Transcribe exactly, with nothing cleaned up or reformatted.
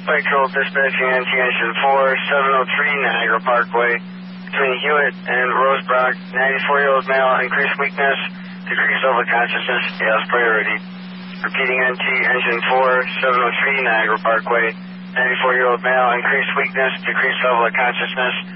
Spike Control dispatching N T engine four, seven oh three Niagara Parkway, between Hewitt and Rosebrook, ninety-four-year-old male, increased weakness, decreased level of consciousness, yes, priority. Repeating N T engine four, seven oh three Niagara Parkway, ninety-four-year-old male, increased weakness, decreased level of consciousness,